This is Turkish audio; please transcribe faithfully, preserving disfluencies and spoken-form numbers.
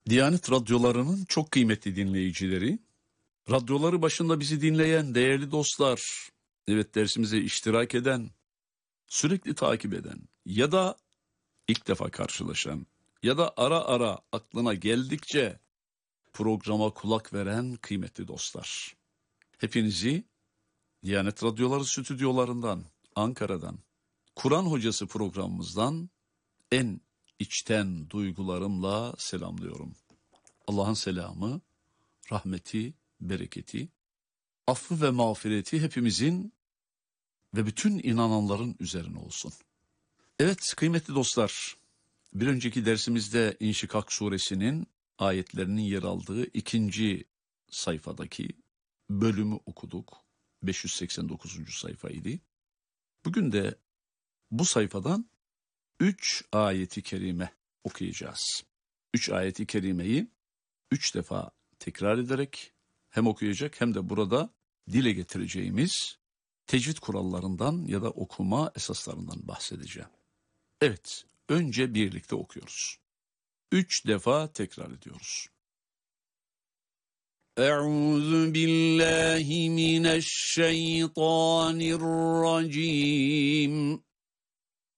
Diyanet radyolarının çok kıymetli dinleyicileri, radyoları başında bizi dinleyen değerli dostlar, evet dersimize iştirak eden, sürekli takip eden ya da ilk defa karşılaşan ya da ara ara aklına geldikçe programa kulak veren kıymetli dostlar. Hepinizi Diyanet Radyoları stüdyolarından, Ankara'dan, Kur'an Hocası programımızdan en içten duygularımla selamlıyorum. Allah'ın selamı, rahmeti, bereketi, affı ve mağfireti hepimizin ve bütün inananların üzerine olsun. Evet kıymetli dostlar, bir önceki dersimizde İnşikak suresinin ayetlerinin yer aldığı ikinci sayfadaki bölümü okuduk. beş yüz seksen dokuzuncu sayfaydı. Bugün de bu sayfadan üç ayeti kerime okuyacağız. Üç ayeti kerimeyi üç defa tekrar ederek hem okuyacak hem de burada dile getireceğimiz tecvid kurallarından ya da okuma esaslarından bahsedeceğim. Evet, önce birlikte okuyoruz. Üç defa tekrar ediyoruz. Euzu billahi mineşşeytanirracim.